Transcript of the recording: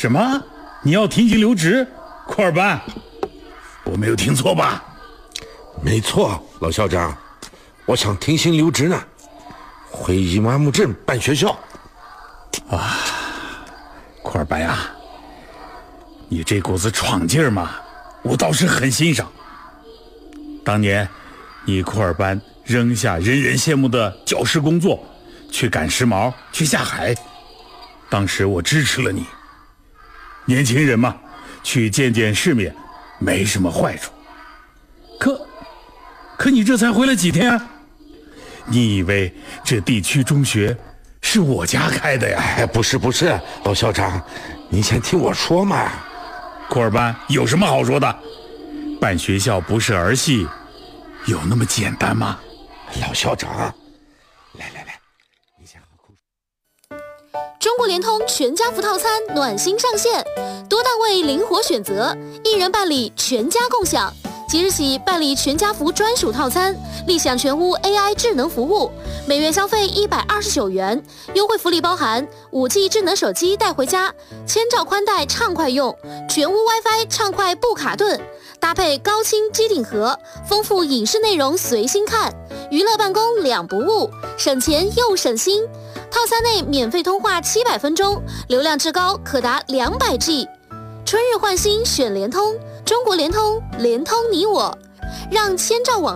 什么？你要停薪留职？库尔班，我没有听错吧？ 没错，老校长，我想停薪留职呢，回伊玛目镇办学校。 啊，库尔班呀，你这股子闯劲儿嘛，我倒是很欣赏。当年你库尔班扔下人人羡慕的教师工作，去赶时髦，去下海，当时我支持了你。年轻人嘛，去见见世面没什么坏处。可你这才回来几天啊？你以为这地区中学是我家开的呀？ 哎，不是，老校长，您先听我说嘛。 库尔班有什么好说的？办学校不是儿戏，有那么简单吗？ 老校长，来，你先喝口水。 中国联通全家福套餐暖心上线，多档位灵活选择，一人办理全家共享。即日起办理全家福专属套餐，立享全屋 AI 智能服务，每月消费129元，优惠福利包含5G 智能手机带回家，千兆宽带畅快用，全屋 WiFi 畅快不卡顿，搭配高清机顶盒，丰富影视内容随心看，娱乐办公两不误，省钱又省心。套餐内免费通话700分钟，流量至高可达200G。春日换新选联通，中国联通，联通你我，让千兆网